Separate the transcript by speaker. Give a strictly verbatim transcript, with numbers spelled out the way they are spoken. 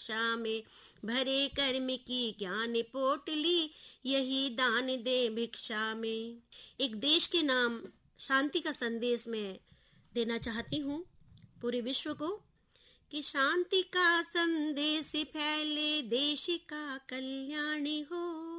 Speaker 1: कक्षा में, भरे कर्म की ज्ञान पोटली, यही दान दे भिक्षा में। एक देश के नाम शांति का संदेश मैं देना चाहती हूँ पूरे विश्व को कि शांति का संदेश फैले, देश का कल्याण हो।